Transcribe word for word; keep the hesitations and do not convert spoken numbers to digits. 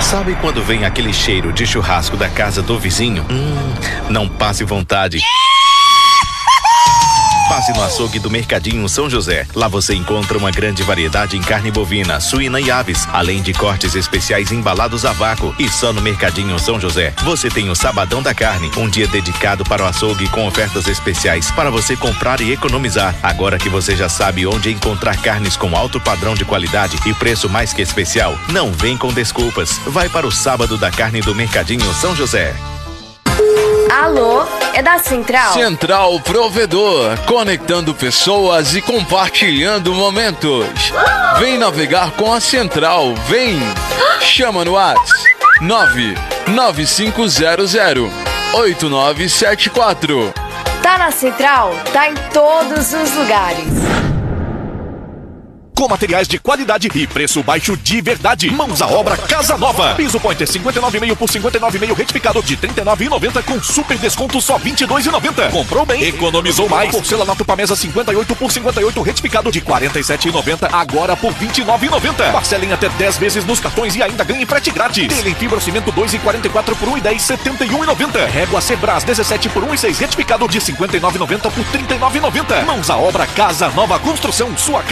Sabe quando vem aquele cheiro de churrasco da casa do vizinho? Hum, não passe vontade. Passe no açougue do Mercadinho São José. Lá você encontra uma grande variedade em carne bovina, suína e aves, além de cortes especiais embalados a vácuo. E só no Mercadinho São José você tem o Sabadão da Carne, um dia dedicado para o açougue com ofertas especiais para você comprar e economizar. Agora que você já sabe onde encontrar carnes com alto padrão de qualidade e preço mais que especial, não vem com desculpas. Vai para o Sábado da Carne do Mercadinho São José. Alô, é da Central? Central Provedor, conectando pessoas e compartilhando momentos. Vem navegar com a Central, vem! Chama no WhatsApp nove nove cinco zero zero oito nove sete quatro. Tá na Central? Tá em todos os lugares. Com materiais de qualidade e preço baixo de verdade. Mãos à obra Casa Nova. Piso Pointer cinquenta e nove e meio por cinquenta e nove e meio retificado de trinta e nove reais e noventa centavos com super desconto só vinte e dois reais e noventa centavos. Comprou bem, economizou mais. Porcelanato Pamesa cinquenta e oito por cinquenta e oito retificado de quarenta e sete reais e noventa centavos agora por vinte e nove reais e noventa centavos. Parcelem até dez vezes nos cartões e ainda ganhe frete grátis. Telha em fibra cimento dois e quarenta e quatro por um e dez, setenta e um reais e noventa centavos. Régua Sebras dezessete por um e seis retificado de cinquenta e nove reais e noventa centavos por trinta e nove reais e noventa centavos. Mãos à obra Casa Nova Construção. Sua